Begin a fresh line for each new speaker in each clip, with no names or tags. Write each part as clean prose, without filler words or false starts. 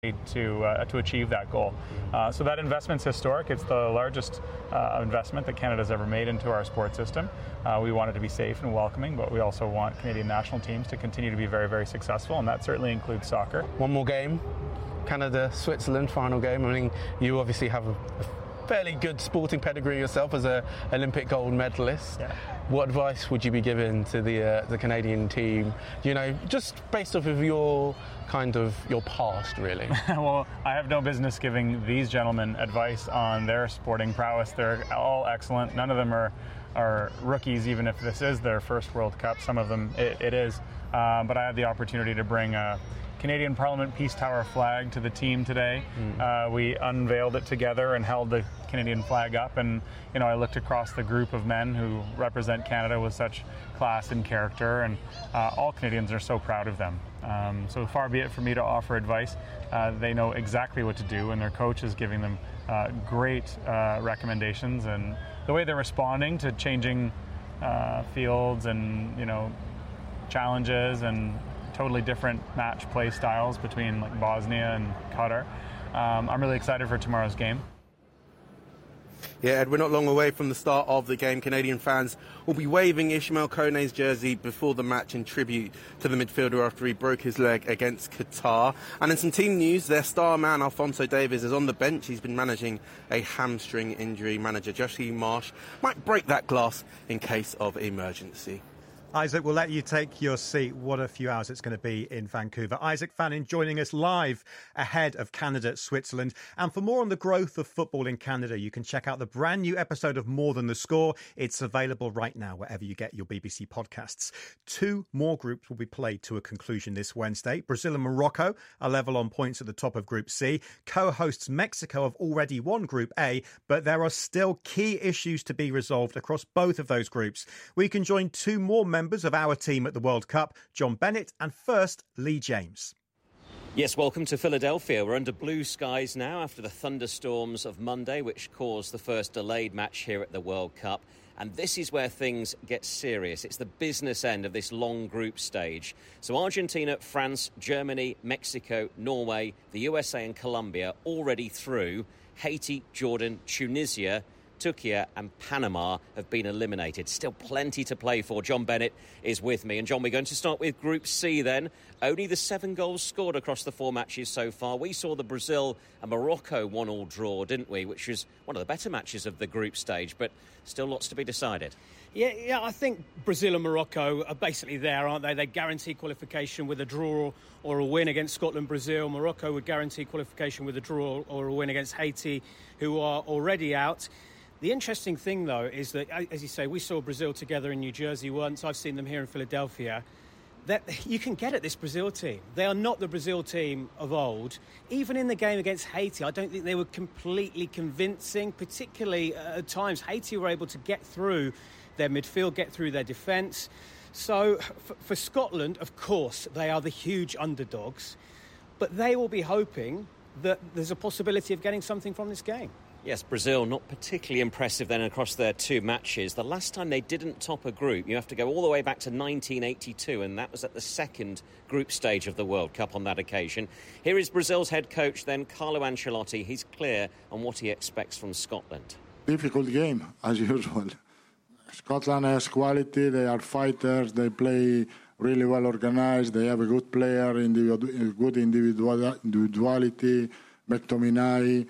to achieve that goal. So that investment's historic. It's the largest investment that Canada's ever made into our sports system. We want it to be safe and welcoming, but we also want Canadian national teams to continue to be very, very successful, and that certainly includes soccer.
One more game, Canada-Switzerland final game. I mean, you obviously have a fairly good sporting pedigree yourself as an Olympic gold medalist.
Yeah.
What advice would you be giving to the Canadian team? You know, just based off of your past, really.
Well, I have no business giving these gentlemen advice on their sporting prowess. They're all excellent. None of them are rookies, even if this is their first World Cup. Some of them it is. But I had the opportunity to bring a Canadian Parliament Peace Tower flag to the team today. We unveiled it together and held the Canadian flag up, and I looked across the group of men who represent Canada with such class and character, and all Canadians are so proud of them. So far be it for me to offer advice. They know exactly what to do, and their coach is giving them great recommendations, and the way they're responding to changing fields and challenges and totally different match play styles between like Bosnia and Qatar. I'm really excited for tomorrow's game.
Yeah, Ed, we're not long away from the start of the game. Canadian fans will be waving Ismail Kone's jersey before the match in tribute to the midfielder after he broke his leg against Qatar. And in some team news, their star man, Alphonso Davies, is on the bench. He's been managing a hamstring injury. Manager Jesse Marsch might break that glass in case of emergency.
Isaac, we'll let you take your seat. What a few hours it's going to be in Vancouver. Isaac Fannin joining us live ahead of Canada-Switzerland. And for more on the growth of football in Canada, you can check out the brand new episode of More Than the Score. It's available right now wherever you get your BBC podcasts. 2 more groups will be played to a conclusion this Wednesday. Brazil and Morocco are level on points at the top of Group C. Co-hosts Mexico have already won Group A, but there are still key issues to be resolved across both of those groups. We can join 2 more members of our team at the World Cup, John Bennett and first Lee James.
Yes, welcome to Philadelphia. We're under blue skies now after the thunderstorms of Monday, which caused the first delayed match here at the World Cup. And this is where things get serious. It's the business end of this long group stage. So Argentina, France, Germany, Mexico, Norway, the USA and Colombia already through. Haiti, Jordan, Tunisia, Turkey and Panama have been eliminated. Still plenty to play for. John Bennett is with me. And John, we're going to start with Group C then. Only the 7 goals scored across the 4 matches so far. We saw the Brazil and Morocco 1-1 draw, didn't we? Which was one of the better matches of the group stage, but still lots to be decided.
Yeah, I think Brazil and Morocco are basically there, aren't they? They guarantee qualification with a draw or a win against Scotland. Brazil, Morocco would guarantee qualification with a draw or a win against Haiti, who are already out. The interesting thing, though, is that, as you say, we saw Brazil together in New Jersey once. I've seen them here in Philadelphia. That you can get at this Brazil team. They are not the Brazil team of old. Even in the game against Haiti, I don't think they were completely convincing, particularly at times. Haiti were able to get through their midfield, get through their defence. So for Scotland, of course, they are the huge underdogs. But they will be hoping that there's a possibility of getting something from this game.
Yes, Brazil not particularly impressive then across their 2 matches. The last time they didn't top a group, you have to go all the way back to 1982, and that was at the second group stage of the World Cup on that occasion. Here is Brazil's head coach then, Carlo Ancelotti. He's clear on what he expects from Scotland.
Difficult game, as usual. Scotland has quality, they are fighters, they play really well organised, they have a good player, good individuality, McTominay,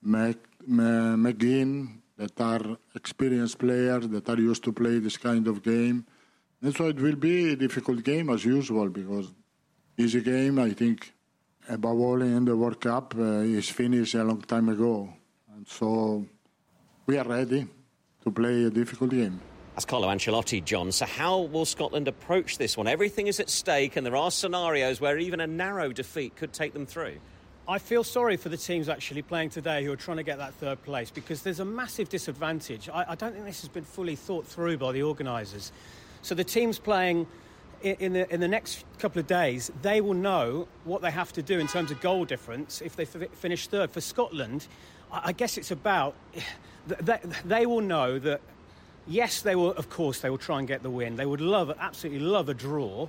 McGinn, that are experienced players that are used to play this kind of game. And so it will be a difficult game as usual, because easy game, I think, above all in the World Cup, is finished a long time ago. And so we are ready to play a difficult game.
That's Carlo Ancelotti, John. So how will Scotland approach this one? Everything is at stake, and there are scenarios where even a narrow defeat could take them through.
I feel sorry for the teams actually playing today who are trying to get that 3rd place, because there's a massive disadvantage. I don't think this has been fully thought through by the organisers. So the teams playing in the next couple of days, they will know what they have to do in terms of goal difference if they finish 3rd. For Scotland, I guess it's about... They will know that, yes, they will try and get the win. They would absolutely love a draw.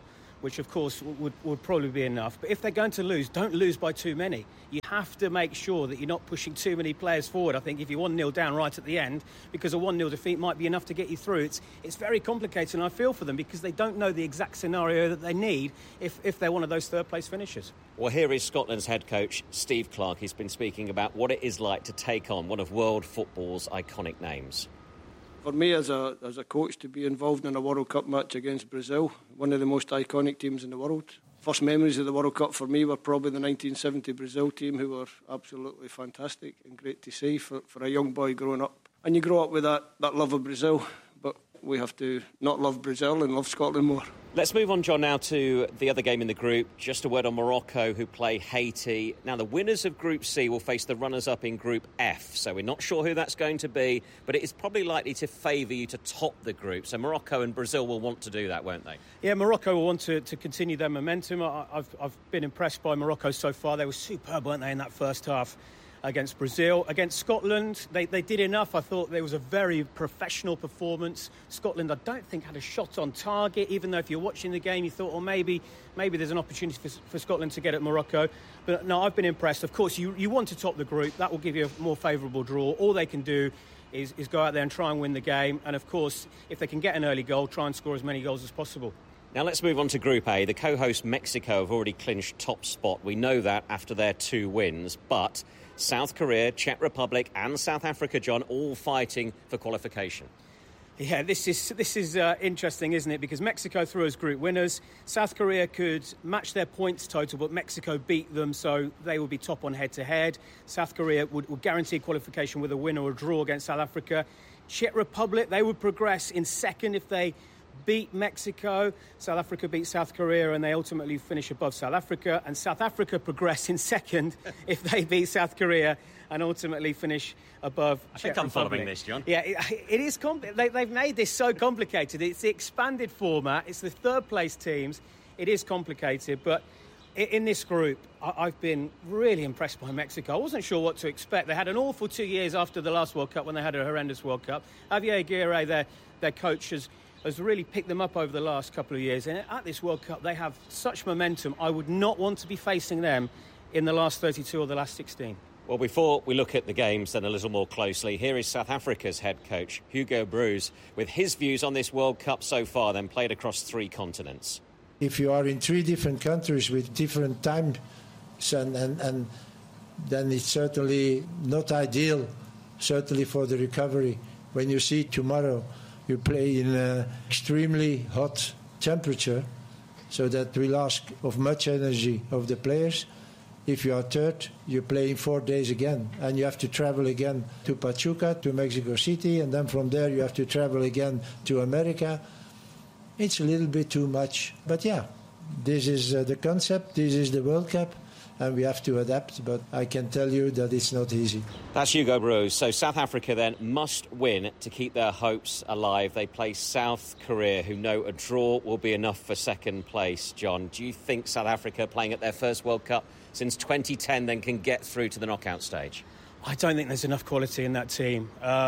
which of course would probably be enough. But if they're going to lose, don't lose by too many. You have to make sure that you're not pushing too many players forward. I think if you're 1-0 down right at the end, because a 1-0 defeat might be enough to get you through, it's very complicated, and I feel for them because they don't know the exact scenario that they need if they're one of those third-place finishers.
Well, here is Scotland's head coach, Steve Clarke. He's been speaking about what it is like to take on one of world football's iconic names.
For me as a coach to be involved in a World Cup match against Brazil, one of the most iconic teams in the world. First memories of the World Cup for me were probably the 1970 Brazil team, who were absolutely fantastic and great to see for a young boy growing up. And you grow up with that love of Brazil, but we have to not love Brazil and love Scotland more.
Let's move on, John, now to the other game in the group. Just a word on Morocco, who play Haiti. Now, the winners of Group C will face the runners-up in Group F, so we're not sure who that's going to be, but it is probably likely to favour you to top the group. So Morocco and Brazil will want to do that, won't they? Yeah,
Morocco will want to continue their momentum. I've been impressed by Morocco so far. They were superb, weren't they, in that first half against Brazil. Against Scotland, they did enough. I thought there was a very professional performance. Scotland, I don't think, had a shot on target, even though if you're watching the game, you thought, well, maybe there's an opportunity for Scotland to get at Morocco. But no, I've been impressed. Of course, you want to top the group. That will give you a more favourable draw. All they can do is go out there and try and win the game. And, of course, if they can get an early goal, try and score as many goals as possible.
Now let's move on to Group A. The co-host Mexico have already clinched top spot. We know that after their 2 wins, but South Korea, Czech Republic and South Africa, John, all fighting for qualification.
Yeah, this is interesting, isn't it? Because Mexico through as group winners. South Korea could match their points total, but Mexico beat them, so they will be top on head-to-head. South Korea would guarantee qualification with a win or a draw against South Africa. Czech Republic, they would progress in second if they beat Mexico. South Africa beat South Korea and they ultimately finish above South Africa. And South Africa progress in second if they beat South Korea and ultimately finish above Czech Republic.
I think I'm following this, John.
Yeah, it is they've made this so complicated. It's the expanded format. It's the third-place teams. It is complicated, but in this group, I've been really impressed by Mexico. I wasn't sure what to expect. They had an awful 2 years after the last World Cup when they had a horrendous World Cup. Javier Aguirre, their coach, has really picked them up over the last couple of years. And at this World Cup, they have such momentum. I would not want to be facing them in the last 32 or the last 16.
Well, before we look at the games then a little more closely, here is South Africa's head coach, Hugo Broos, with his views on this World Cup so far, then played across 3 continents.
If you are in 3 different countries with different times, and then it's certainly not ideal, certainly for the recovery. When you see tomorrow, you play in an extremely hot temperature, so that will ask of much energy of the players. If you are third, you play in 4 days again, and you have to travel again to Pachuca, to Mexico City, and then from there you have to travel again to America. It's a little bit too much, but yeah, this is the concept, this is the World Cup, and we have to adapt, but I can tell you that it's not easy.
That's Hugo Broos. So South Africa then must win to keep their hopes alive. They play South Korea, who know a draw will be enough for second place. John, do you think South Africa, playing at their first World Cup since 2010, then can get through to the knockout stage?
I don't think there's enough quality in that team.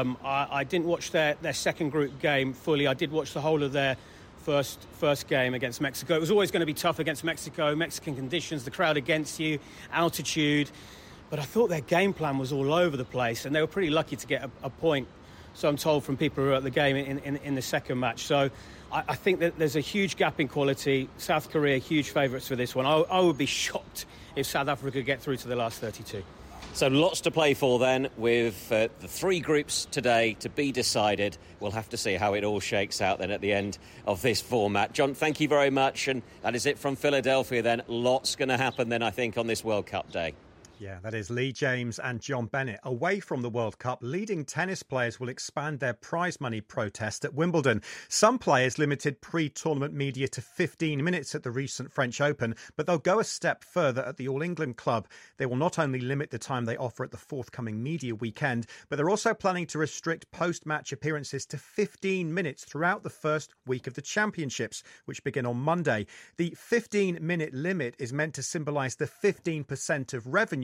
I didn't watch their second group game fully. I did watch the whole of their first game against Mexico. It was always going to be tough against Mexico, Mexican conditions, the crowd against you, altitude. But I thought their game plan was all over the place, and they were pretty lucky to get a point, so I'm told from people who were at the game in the second match. So I think that there's a huge gap in quality. South Korea, huge favourites for this one. I would be shocked if South Africa get through to the last 32.
So lots to play for then, with the 3 groups today to be decided. We'll have to see how it all shakes out then at the end of this format. John, thank you very much, and that is it from Philadelphia then. Lots going to happen then, I think, on this World Cup day.
Yeah, that is Lee James and John Bennett. Away from the World Cup, leading tennis players will expand their prize money protest at Wimbledon. Some players limited pre-tournament media to 15 minutes at the recent French Open, but they'll go a step further at the All England Club. They will not only limit the time they offer at the forthcoming media weekend, but they're also planning to restrict post-match appearances to 15 minutes throughout the first week of the championships, which begin on Monday. The 15-minute limit is meant to symbolise the 15% of revenue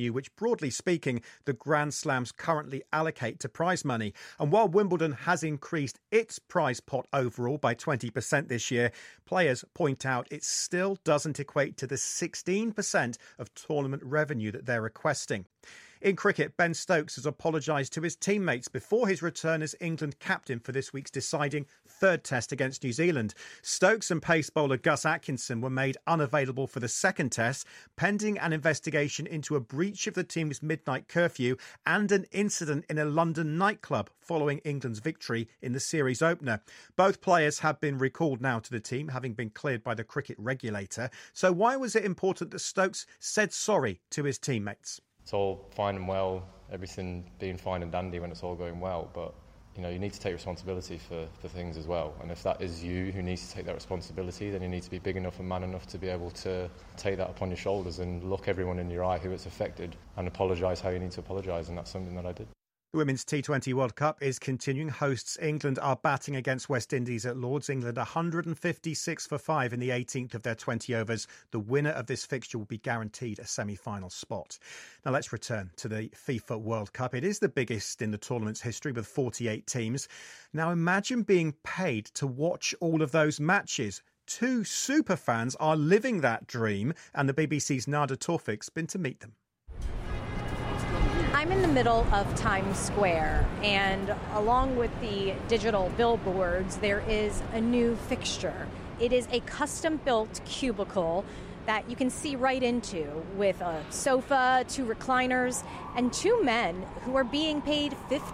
revenue, which broadly speaking, the Grand Slams currently allocate to prize money. And while Wimbledon has increased its prize pot overall by 20% this year, players point out it still doesn't equate to the 16% of tournament revenue that they're requesting. In cricket, Ben Stokes has apologised to his teammates before his return as England captain for this week's deciding third test against New Zealand. Stokes and pace bowler Gus Atkinson were made unavailable for the second test, pending an investigation into a breach of the team's midnight curfew and an incident in a London nightclub following England's victory in the series opener. Both players have been recalled now to the team, having been cleared by the cricket regulator. So why was it important that Stokes said sorry to his teammates?
It's all fine and well, everything being fine and dandy when it's all going well, but you need to take responsibility for things as well. And if that is you who needs to take that responsibility, then you need to be big enough and man enough to be able to take that upon your shoulders and look everyone in your eye who it's affected and apologise how you need to apologise, and that's something that I did.
The Women's T20 World Cup is continuing. Hosts England are batting against West Indies at Lords. England 156 for 5 in the 18th of their 20 overs. The winner of this fixture will be guaranteed a semi-final spot. Now let's return to the FIFA World Cup. It is the biggest in the tournament's history with 48 teams. Now imagine being paid to watch all of those matches. Two superfans are living that dream, and the BBC's Nada Tawfik's been to meet them.
I'm in the middle of Times Square, and along with the digital billboards, there is a new fixture. It is a custom-built cubicle that you can see right into, with a sofa, 2 recliners, and 2 men who are being paid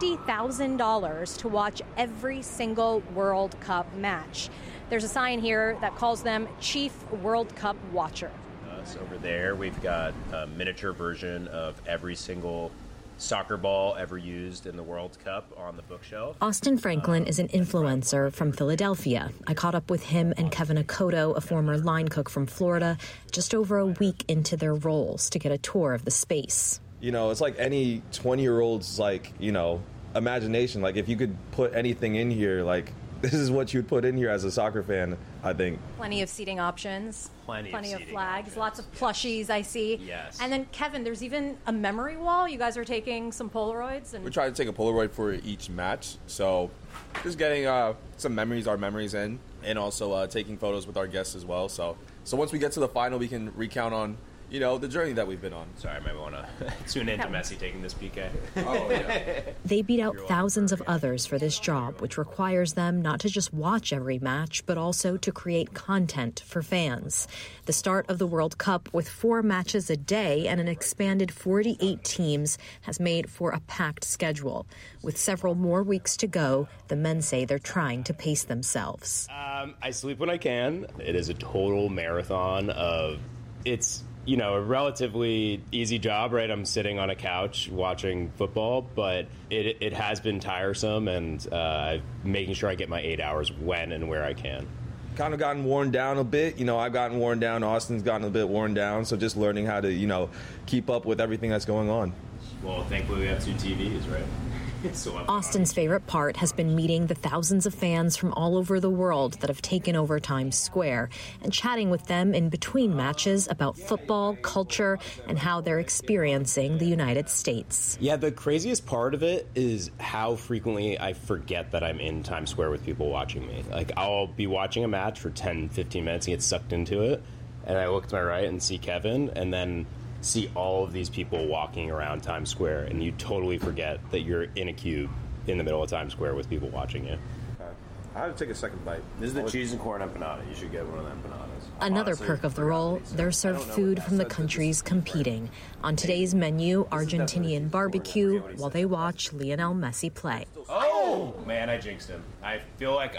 $50,000 to watch every single World Cup match. There's a sign here that calls them Chief World Cup Watcher.
Over there, we've got a miniature version of every single soccer ball ever used in the World Cup on the bookshelf.
Austin Franklin is an influencer from Philadelphia. I caught up with him and Kevin Akoto, a former line cook from Florida, just over a week into their roles to get a tour of the space.
It's like any 20-year-old's, imagination. Like, if you could put anything in here, this is what you'd put in here as a soccer fan, I think.
Plenty of seating options.
Plenty
of flags.
Options.
Lots of plushies, I see.
Yes.
And then, Kevin, there's even a memory wall. You guys are taking some Polaroids.
We're trying to take a Polaroid for each match. So just getting some memories, our memories in, and also taking photos with our guests as well. So once we get to the final, we can recount on the journey that we've been on.
Sorry, I might want to tune into Messi taking this PK.
Oh, yeah.
They beat out thousands of others for this job, which requires them not to just watch every match, but also to create content for fans. The start of the World Cup with 4 matches a day and an expanded 48 teams has made for a packed schedule. With several more weeks to go, the men say they're trying to pace themselves.
I sleep when I can. It is a total marathon of... It's a relatively easy job, right? I'm sitting on a couch watching football, but it has been tiresome, and making sure I get my 8 hours when and where I can.
Kind of gotten worn down a bit. I've gotten worn down. Austin's gotten a bit worn down. So just learning how to, keep up with everything that's going on.
Well, thankfully we have 2 TVs, right?
Austin's favorite part has been meeting the thousands of fans from all over the world that have taken over Times Square and chatting with them in between matches about football, culture, and how they're experiencing the United States.
Yeah, the craziest part of it is how frequently I forget that I'm in Times Square with people watching me. I'll be watching a match for 10, 15 minutes and get sucked into it, and I look to my right and see Kevin, and then see all of these people walking around Times Square, and you totally forget that you're in a cube in the middle of Times Square with people watching you.
I have to take a second bite.
This is the cheese and corn empanada. You should get one of the empanadas.
Another perk of the role, they're served food from the countries competing. On today's menu, Argentinian barbecue, while they watch Lionel Messi play.
Oh, man, I jinxed him. I feel like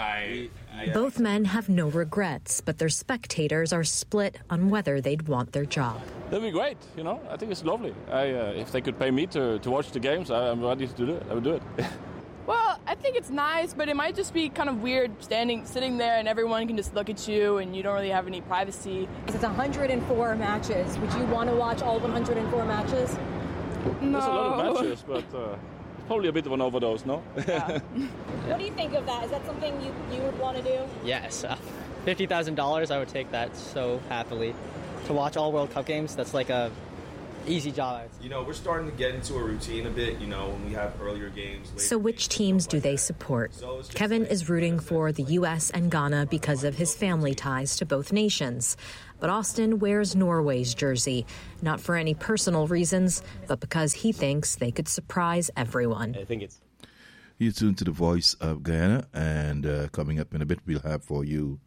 Both men have no regrets, but their spectators are split on whether they'd want their job.
That'd be great, I think it's lovely. If they could pay me to watch the games, I'm ready to do it. I would do it.
Well, I think it's nice, but it might just be kind of weird sitting there and everyone can just look at you and you don't really have any privacy.
It's 104 matches. Would you want to watch all 104 matches?
No.
There's a lot of matches, but it's probably a bit of an overdose, no?
Yeah. What do you think of that? Is that something you would want to do?
Yes. $50,000, I would take that so happily. To watch all World Cup games, that's like a easy job.
You know, we're starting to get into a routine a bit, you know, when we have earlier games.
So which teams do they support? Kevin is rooting for the U.S. and Ghana because of his family ties to both nations. But Austin wears Norway's jersey, not for any personal reasons, but because he thinks they could surprise everyone.
I think it's...
You tune to the Voice of Guyana, and coming up in a bit, we'll have for you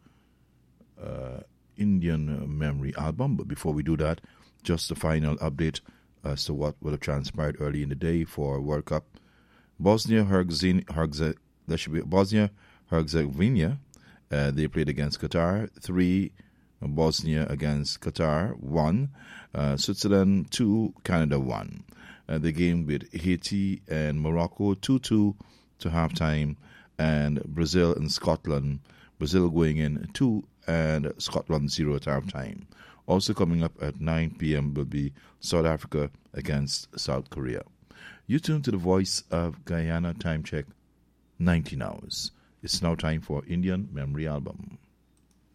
Indian Memory album. But before we do that, just a final update as to what would have transpired early in the day for World Cup. Bosnia-Herzegovina, they played against Qatar. 3, Bosnia against Qatar, 1. Switzerland, 2, Canada, 1. The game with Haiti and Morocco, 2-2 to halftime. And Brazil and Scotland, Brazil going in 2 and Scotland 0 at halftime. Also coming up at 9 p.m. will be South Africa against South Korea. You tune to the Voice of Guyana. Time check, 19 hours. It's now time for Indian Memory Album.